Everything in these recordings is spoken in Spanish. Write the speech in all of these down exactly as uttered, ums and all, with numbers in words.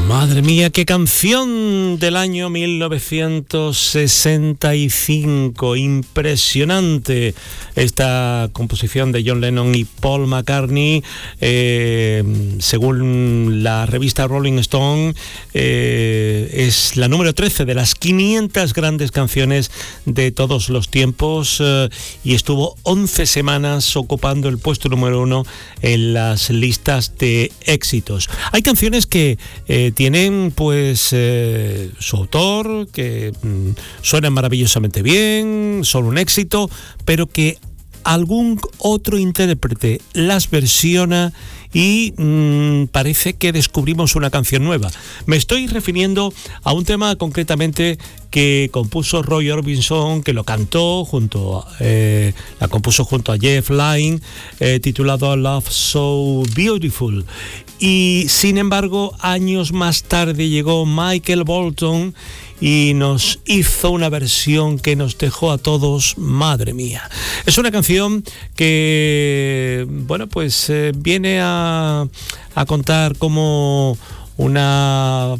Madre mía, qué canción del año mil novecientos sesenta y cinco, impresionante esta composición de John Lennon y Paul McCartney. Eh, según la revista Rolling Stone, eh, es la número trece de las quinientas grandes canciones de todos los tiempos, eh, y estuvo once semanas ocupando el puesto número uno en las listas de éxitos. Hay canciones que eh, tienen pues eh, su autor, que mm, suenan maravillosamente bien, son un éxito, pero que algún otro intérprete las versiona y mmm, parece que descubrimos una canción nueva. Me estoy refiriendo a un tema concretamente que compuso Roy Orbison, que lo cantó junto a, eh, la compuso junto a Jeff Lynne, eh, titulado Love So Beautiful. Y sin embargo, años más tarde llegó Michael Bolton y nos hizo una versión que nos dejó a todos, madre mía. Es una canción que, bueno, pues eh, viene a, a contar cómo una...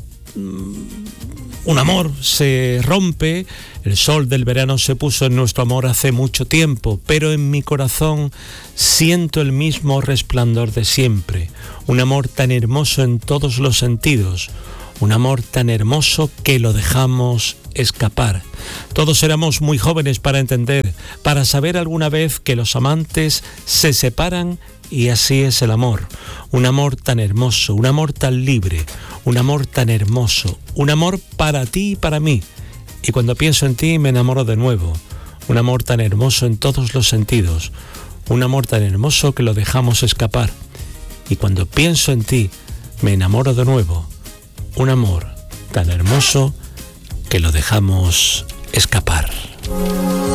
un amor se rompe. El sol del verano se puso en nuestro amor hace mucho tiempo, pero en mi corazón siento el mismo resplandor de siempre. Un amor tan hermoso en todos los sentidos, un amor tan hermoso que lo dejamos escapar. Todos éramos muy jóvenes para entender, para saber alguna vez que los amantes se separan, y así es el amor. Un amor tan hermoso, un amor tan libre, un amor tan hermoso, un amor para ti y para mí. Y cuando pienso en ti me enamoro de nuevo. Un amor tan hermoso en todos los sentidos, un amor tan hermoso que lo dejamos escapar. Y cuando pienso en ti me enamoro de nuevo. Un amor tan hermoso que lo dejamos escapar.